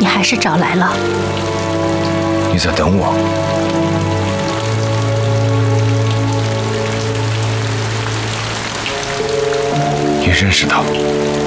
还是找来了。 你在等我？你认识他？